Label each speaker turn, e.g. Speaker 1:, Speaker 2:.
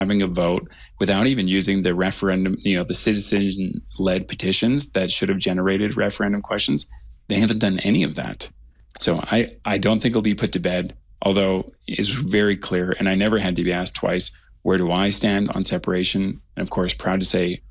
Speaker 1: having a vote without even using the referendum, the citizen-led petitions that should have generated referendum questions. They haven't done any of that. So I don't think it'll be put to bed, although it's very clear, and I never had to be asked twice, where do I stand on separation? And of course, proud to say